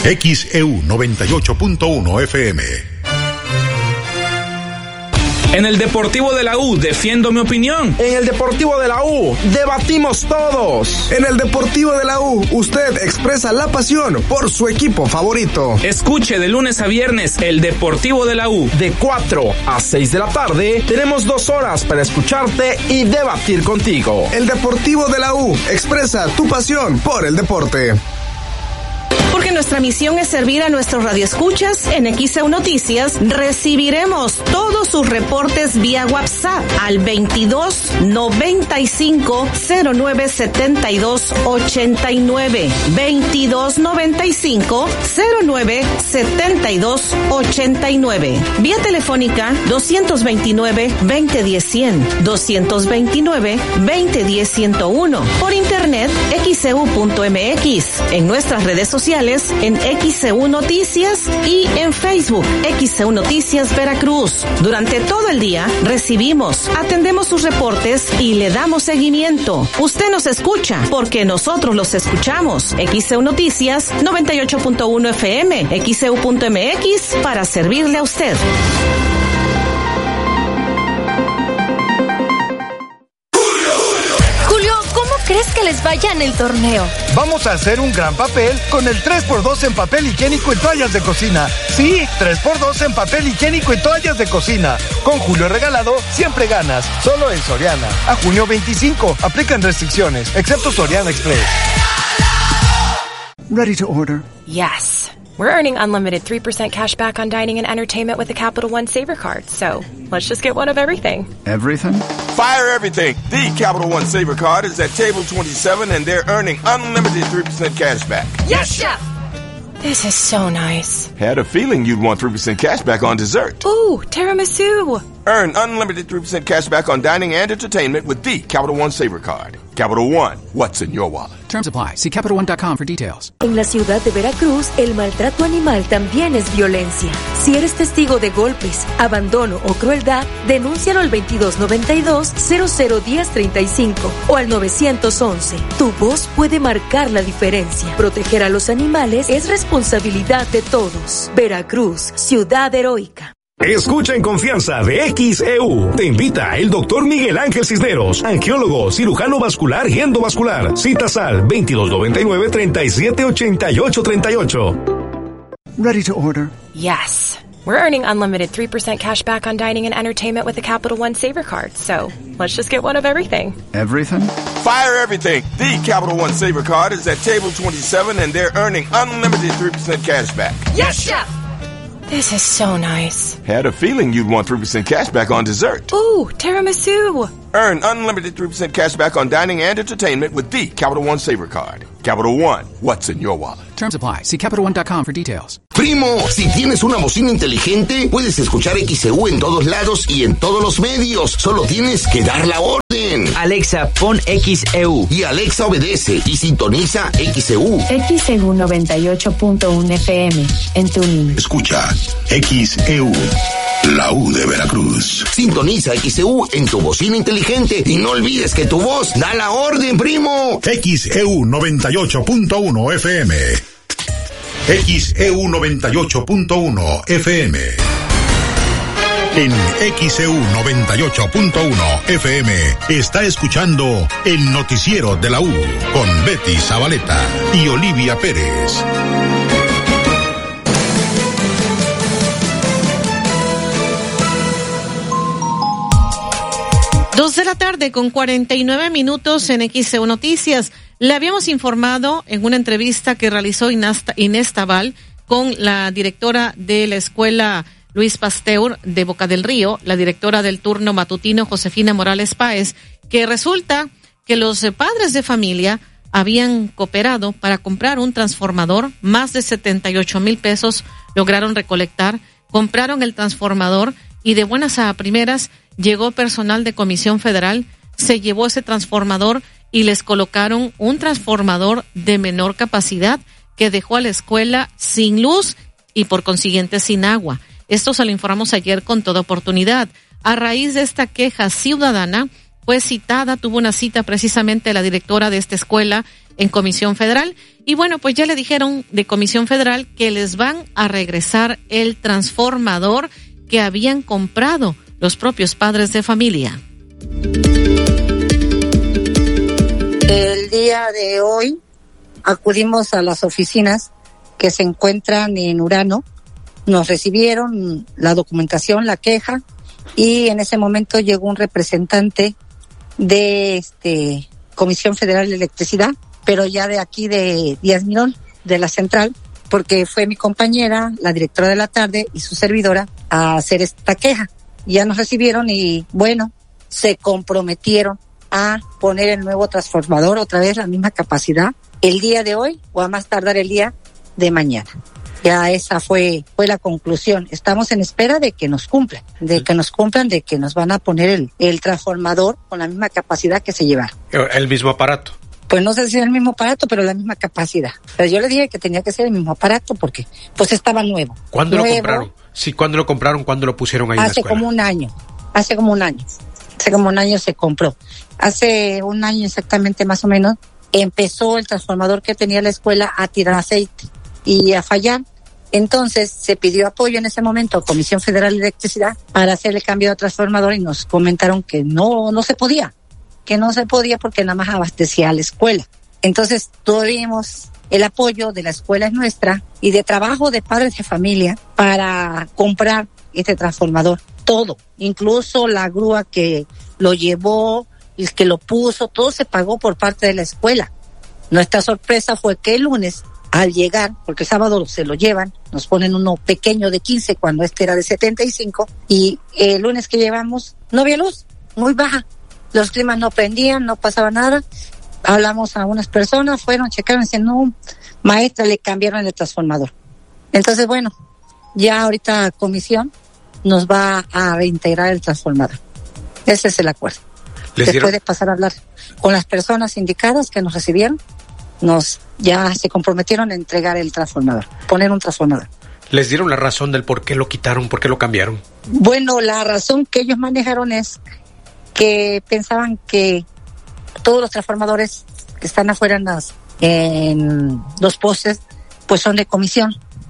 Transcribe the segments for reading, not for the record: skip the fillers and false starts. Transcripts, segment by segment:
XEU 98.1 FM. En el Deportivo de la U, defiendo mi opinión. En el Deportivo de la U, debatimos todos. En el Deportivo de la U, usted expresa la pasión por su equipo favorito. Escuche de lunes a viernes el Deportivo de la U. De 4 a 6 de la tarde, tenemos 2 horas para escucharte y debatir contigo. El Deportivo de la U, expresa tu pasión por el deporte. Porque nuestra misión es servir a nuestros radioescuchas. En XEU Noticias recibiremos todos sus reportes vía WhatsApp al 22 95 09 72 89. 22 95 09 72 89. Vía telefónica 229 2010 100, 229 2010 101. Por internet xeu.mx. En nuestras redes sociales en XEU Noticias y en Facebook XEU Noticias Veracruz. Durante todo el día recibimos, atendemos sus reportes y le damos seguimiento. Usted nos escucha porque nosotros los escuchamos. XEU Noticias 98.1 FM, XEU.mx para servirle a usted. ¿Crees que les vaya en el torneo? Vamos a hacer un gran papel con el 3x2 en papel higiénico y toallas de cocina. Sí, 3x2 en papel higiénico y toallas de cocina. Con Julio Regalado, siempre ganas. Solo en Soriana. A junio 25. Aplican restricciones, excepto Soriana Express. Ready to order? Yes. We're earning unlimited 3% cash back on dining and entertainment with the Capital One Saver Card. So, let's just get one of everything. Everything? Fire everything. The Capital One Saver Card is at table 27 and they're earning unlimited 3% cash back. Yes, Chef! This is so nice. Had a feeling you'd want 3% cash back on dessert. Ooh, tiramisu. Earn unlimited 3% cash back on dining and entertainment with the Capital One Saver Card. Capital One, what's in your wallet? Terms apply. See CapitalOne.com for details. En la ciudad de Veracruz, el maltrato animal también es violencia. Si eres testigo de golpes, abandono o crueldad, denúncialo al 2292-001035 o al 911. Tu voz puede marcar la diferencia. Proteger a los animales es responsabilidad de todos. Veracruz, ciudad heroica. Escucha en confianza de XEU. Te invita el doctor Miguel Ángel Cisneros, angiólogo, cirujano vascular y endovascular. Citas al 2299-378838. Ready to order? Yes. We're earning unlimited 3% cash back on dining and entertainment with the Capital One Saver Card. So, let's just get one of everything. Everything? Fire everything. The Capital One Saver Card is at table 27 and they're earning unlimited 3% cash back. Yes, Chef! This is so nice. Had a feeling you'd want 3% cash back on dessert. Ooh, tiramisu. Earn unlimited 3% cash back on dining and entertainment with the Capital One Saver Card. Capital One, what's in your wallet? Terms apply. See CapitalOne.com for details. Primo, si tienes una bocina inteligente, puedes escuchar XEU en todos lados y en todos los medios. Solo tienes que dar la orden. Alexa, pon XEU. Y Alexa obedece y sintoniza XEU. XEU 98.1 FM en TuneIn. Escucha XEU, la U de Veracruz. Sintoniza XEU en tu bocina inteligente y no olvides que tu voz da la orden, primo. XEU 98.1 FM. XEU 98.1 FM. En XEU 98.1 FM está escuchando el noticiero de la U con Betty Zabaleta y Olivia Pérez. Dos de la tarde con 49 minutos en XEU Noticias. Le habíamos informado en una entrevista que realizó Inés Tabal con la directora de la escuela Luis Pasteur de Boca del Río, la directora del turno matutino Josefina Morales Páez, que resulta que los padres de familia habían cooperado para comprar un transformador, más de 78,000 pesos lograron recolectar, compraron el transformador y de buenas a primeras llegó personal de Comisión Federal, se llevó ese transformador y les colocaron un transformador de menor capacidad que dejó a la escuela sin luz y por consiguiente sin agua. Esto se lo informamos ayer con toda oportunidad. A raíz de esta queja ciudadana, fue citada, tuvo una cita precisamente la directora de esta escuela en Comisión Federal. Y bueno, pues ya le dijeron de Comisión Federal que les van a regresar el transformador que habían comprado los propios padres de familia. El día de hoy acudimos a las oficinas que se encuentran en Urano. Nos recibieron la documentación, la queja, y en ese momento llegó un representante de Comisión Federal de Electricidad, pero ya de aquí de Díaz Mirón, de la central, porque fue mi compañera, la directora de la tarde y su servidora a hacer esta queja. Ya nos recibieron y bueno, se comprometieron a poner el nuevo transformador, otra vez la misma capacidad, el día de hoy o a más tardar el día de mañana. Ya esa fue la conclusión. Estamos en espera de que nos cumplan, de que nos van a poner el transformador con la misma capacidad que se llevaron. ¿El mismo aparato? Pues no sé si es el mismo aparato, pero la misma capacidad. Pero yo le dije que tenía que ser el mismo aparato porque pues estaba nuevo. ¿Cuándo lo compraron? Sí, ¿cuándo lo compraron? ¿Cuándo lo pusieron ahí en la escuela? Hace como un año se compró. Hace un año exactamente más o menos empezó el transformador que tenía la escuela a tirar aceite y a fallar. Entonces se pidió apoyo en ese momento a Comisión Federal de Electricidad para hacer el cambio de transformador y nos comentaron que no se podía porque nada más abastecía a la escuela. Entonces tuvimos el apoyo de la escuela es nuestra y de trabajo de padres de familia para comprar este transformador. Todo, incluso la grúa que lo llevó, el que lo puso, todo se pagó por parte de la escuela. Nuestra sorpresa fue que el lunes, al llegar, porque el sábado se lo llevan, nos ponen uno pequeño de 15 cuando este era de 75, y el lunes que llevamos no había luz, muy baja. Los climas no prendían, no pasaba nada. Hablamos a unas personas, fueron, checaron y dicen, no, maestra, le cambiaron el transformador. Entonces, bueno, ya ahorita comisión nos va a reintegrar el transformador. Ese es el acuerdo. Después de pasar a hablar con las personas indicadas que nos recibieron, ya se comprometieron a entregar el transformador, poner un transformador. ¿Les dieron la razón del por qué lo quitaron, por qué lo cambiaron? Bueno, la razón que ellos manejaron es que pensaban que todos los transformadores que están afuera en los postes, pues son de comisión,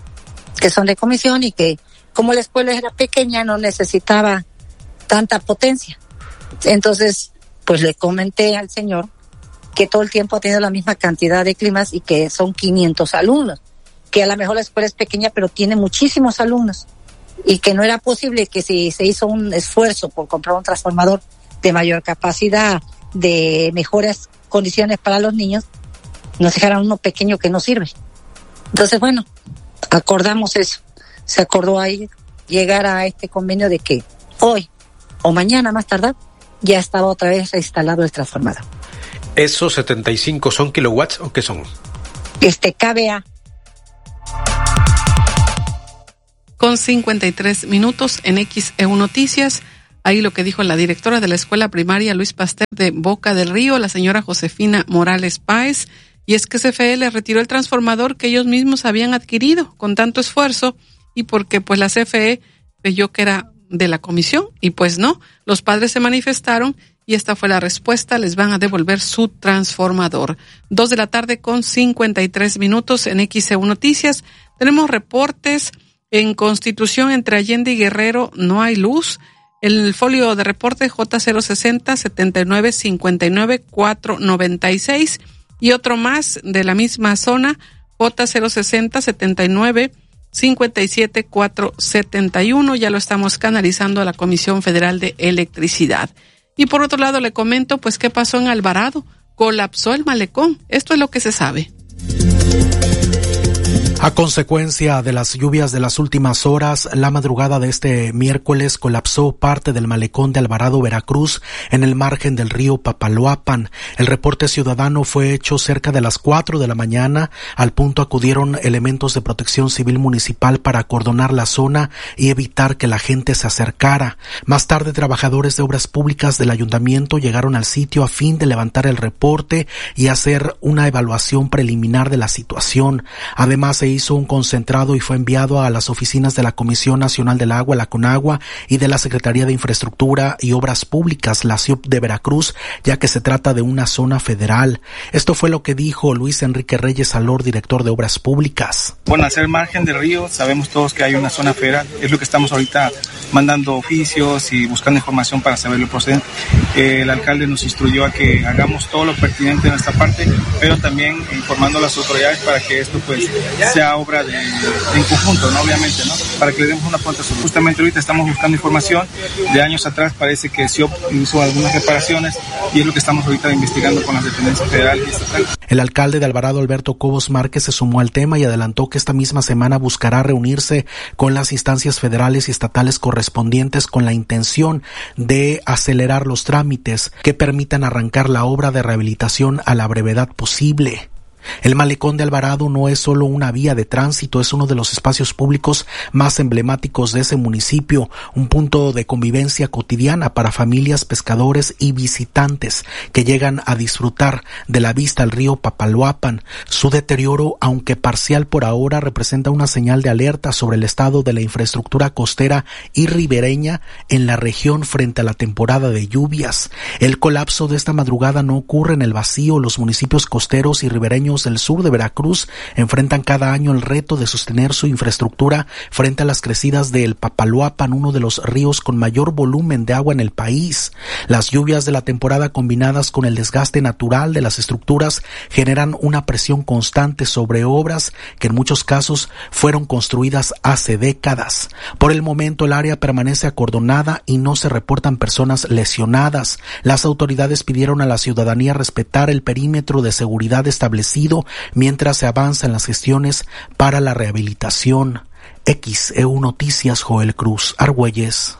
y que como la escuela era pequeña no necesitaba tanta potencia. Entonces, pues le comenté al señor que todo el tiempo ha tenido la misma cantidad de climas y que son 500 alumnos, que a lo mejor la escuela es pequeña pero tiene muchísimos alumnos y que no era posible que si se hizo un esfuerzo por comprar un transformador de mayor capacidad, de mejores condiciones para los niños, nos dejaran uno pequeño que no sirve. Entonces, bueno, acordamos eso. Se acordó ahí llegar a este convenio de que hoy o mañana más tardar ya estaba otra vez reinstalado el transformador. ¿Esos 75 son kilowatts o qué son? KVA. Con 53 minutos en XEU Noticias, ahí lo que dijo la directora de la escuela primaria Luis Pasteur de Boca del Río, la señora Josefina Morales Páez, y es que CFE le retiró el transformador que ellos mismos habían adquirido con tanto esfuerzo y porque pues la CFE creyó que era de la comisión y pues no, los padres se manifestaron y esta fue la respuesta, les van a devolver su transformador. 2:00 con 53 minutos en XEU Noticias. Tenemos reportes en Constitución entre Allende y Guerrero, no hay luz. El folio de reporte J060 79 59 496 y otro más de la misma zona J060 79 57 471, ya lo estamos canalizando a la Comisión Federal de Electricidad. Y por otro lado le comento pues qué pasó en Alvarado, colapsó el malecón, esto es lo que se sabe. A consecuencia de las lluvias de las últimas horas, la madrugada de este miércoles colapsó parte del malecón de Alvarado, Veracruz, en el margen del río Papaloapan. El reporte ciudadano fue hecho cerca de las 4 de la mañana. Al punto acudieron elementos de protección civil municipal para acordonar la zona y evitar que la gente se acercara. Más tarde, trabajadores de obras públicas del ayuntamiento llegaron al sitio a fin de levantar el reporte y hacer una evaluación preliminar de la situación. Además, se hizo un concentrado y fue enviado a las oficinas de la Comisión Nacional del Agua, la CONAGUA, y de la Secretaría de Infraestructura y Obras Públicas, la SIOP de Veracruz, ya que se trata de una zona federal. Esto fue lo que dijo Luis Enrique Reyes Salor, director de Obras Públicas. Bueno, hacer margen del río, sabemos todos que hay una zona federal, es lo que estamos ahorita mandando oficios y buscando información para saber lo procedente. El alcalde nos instruyó a que hagamos todo lo pertinente en nuestra parte, pero también informando a las autoridades para que esto pues sea obra en conjunto, ¿no? Obviamente, ¿no? Para que le demos una pronta solución. Justamente ahorita estamos buscando información. De años atrás parece que SIOP hizo algunas reparaciones y es lo que estamos ahorita investigando con las dependencias federales y estatales. El alcalde de Alvarado, Alberto Cobos Márquez, se sumó al tema y adelantó que esta misma semana buscará reunirse con las instancias federales y estatales correspondientes con la intención de acelerar los trámites que permitan arrancar la obra de rehabilitación a la brevedad posible. El malecón de Alvarado no es solo una vía de tránsito, es uno de los espacios públicos más emblemáticos de ese municipio, un punto de convivencia cotidiana para familias, pescadores y visitantes que llegan a disfrutar de la vista al río Papaloapan. Su deterioro, aunque parcial por ahora, representa una señal de alerta sobre el estado de la infraestructura costera y ribereña en la región frente a la temporada de lluvias. El colapso de esta madrugada no ocurre en el vacío. Los municipios costeros y ribereños del sur de Veracruz enfrentan cada año el reto de sostener su infraestructura frente a las crecidas del Papaloapan, uno de los ríos con mayor volumen de agua en el país. Las lluvias de la temporada combinadas con el desgaste natural de las estructuras generan una presión constante sobre obras que en muchos casos fueron construidas hace décadas. Por el momento el área permanece acordonada y no se reportan personas lesionadas. Las autoridades pidieron a la ciudadanía respetar el perímetro de seguridad establecido mientras se avanza en las gestiones para la rehabilitación. XEU Noticias, Joel Cruz Argüelles.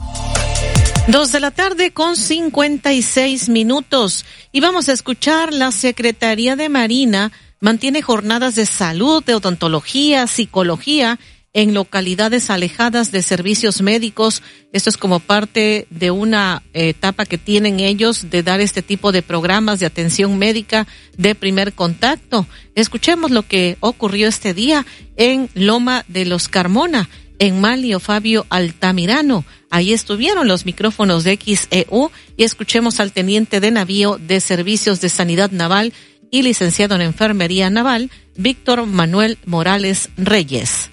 2:56 p.m. y vamos a escuchar. La Secretaría de Marina mantiene jornadas de salud, de odontología, psicología en localidades alejadas de servicios médicos. Esto es como parte de una etapa que tienen ellos de dar este tipo de programas de atención médica de primer contacto. Escuchemos lo que ocurrió este día en Loma de los Carmona, en Malio Fabio Altamirano. Ahí estuvieron los micrófonos de XEU y escuchemos al teniente de navío de Servicios de Sanidad Naval y licenciado en Enfermería Naval, Víctor Manuel Morales Reyes.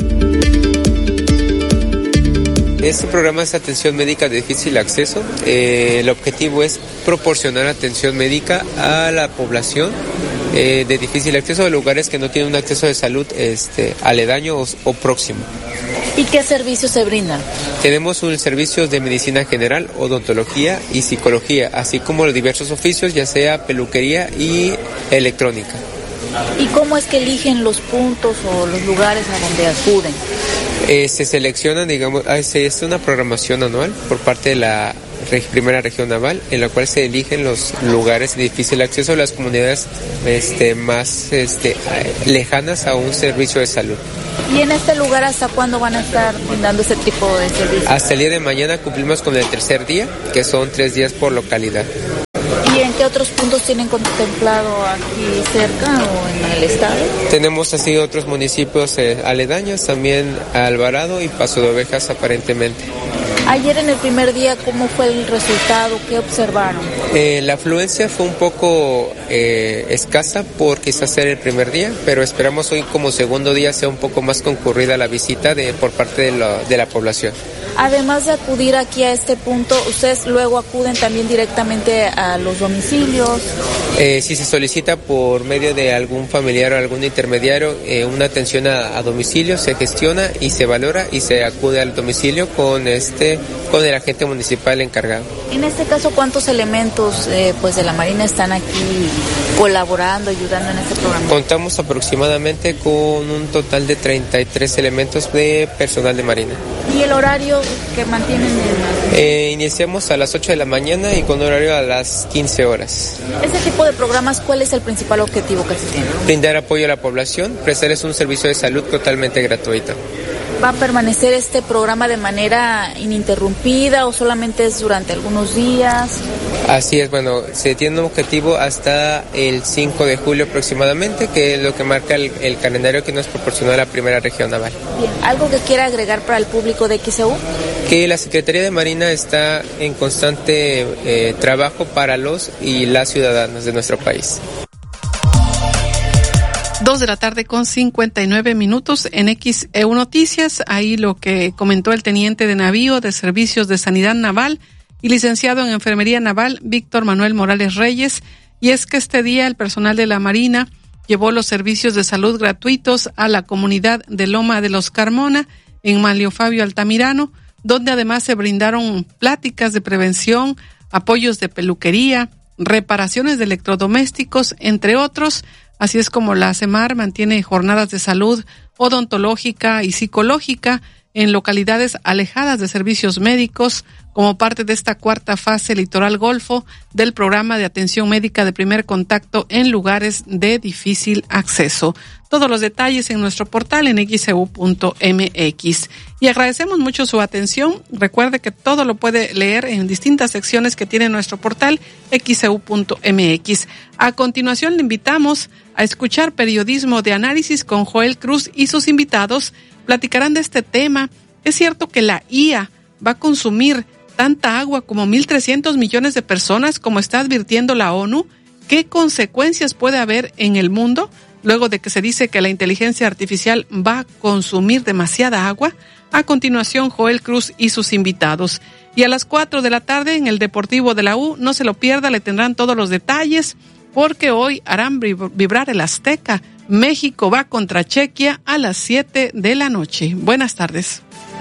Este programa es atención médica de difícil acceso. El objetivo es proporcionar atención médica a la población de difícil acceso, de lugares que no tienen un acceso de salud aledaño o próximo. ¿Y qué servicios se brindan? Tenemos un servicio de medicina general, odontología y psicología, así como los diversos oficios, ya sea peluquería y electrónica. ¿Y cómo es que eligen los puntos o los lugares a donde acuden? Se seleccionan, digamos, es una programación anual por parte de la primera región naval, en la cual se eligen los lugares de difícil acceso a las comunidades más lejanas a un servicio de salud. ¿Y en este lugar hasta cuándo van a estar brindando ese tipo de servicios? Hasta el día de mañana cumplimos con el tercer día, que son 3 días por localidad. ¿Y en qué otros puntos tienen contemplado aquí cerca o en el estado? Tenemos así otros municipios aledaños, también Alvarado y Paso de Ovejas aparentemente. Ayer en el primer día, ¿cómo fue el resultado? ¿Qué observaron? La afluencia fue un poco escasa por quizás ser el primer día, pero esperamos hoy como segundo día sea un poco más concurrida la visita por parte de la población. Además de acudir aquí a este punto, ¿ustedes luego acuden también directamente a los domicilios? Si se solicita por medio de algún familiar o algún intermediario una atención a domicilio, se gestiona y se valora y se acude al domicilio con el agente municipal encargado. En este caso, ¿cuántos elementos de la Marina están aquí colaborando, ayudando en este programa? Contamos aproximadamente con un total de 33 elementos de personal de Marina. ¿Y el horario que mantienen? Iniciamos a las 8 de la mañana y con horario a las 15 horas. Este tipo de programas, ¿cuál es el principal objetivo que se tiene? Brindar apoyo a la población, prestarles un servicio de salud totalmente gratuito. ¿Va a permanecer este programa de manera ininterrumpida o solamente es durante algunos días? Así es, bueno, se tiene un objetivo hasta el 5 de julio aproximadamente, que es lo que marca el calendario que nos proporcionó la primera región naval. Bien, ¿algo que quiera agregar para el público de XEU? Que la Secretaría de Marina está en constante trabajo para los y las ciudadanas de nuestro país. 2:59 p.m. en XEU Noticias. Ahí lo que comentó el teniente de navío de Servicios de Sanidad Naval y licenciado en Enfermería Naval, Víctor Manuel Morales Reyes, y es que este día el personal de la Marina llevó los servicios de salud gratuitos a la comunidad de Loma de los Carmona, en Manlio Fabio Altamirano, donde además se brindaron pláticas de prevención, apoyos de peluquería, reparaciones de electrodomésticos, entre otros. Así es como la CEMAR mantiene jornadas de salud odontológica y psicológica en localidades alejadas de servicios médicos como parte de esta cuarta fase Litoral Golfo del programa de atención médica de primer contacto en lugares de difícil acceso. Todos los detalles en nuestro portal en xeu.mx. Y agradecemos mucho su atención. Recuerde que todo lo puede leer en distintas secciones que tiene nuestro portal xeu.mx. A continuación le invitamos a escuchar periodismo de análisis con Joel Cruz y sus invitados. Platicarán de este tema. ¿Es cierto que la IA va a consumir tanta agua como 1.300 millones de personas, como está advirtiendo la ONU? ¿Qué consecuencias puede haber en el mundo luego de que se dice que la inteligencia artificial va a consumir demasiada agua? A continuación, Joel Cruz y sus invitados. Y a las 4 de la tarde en el Deportivo de la U, no se lo pierda, le tendrán todos los detalles, porque hoy harán vibrar el Azteca. México va contra Chequia a las 7 de la noche. Buenas tardes.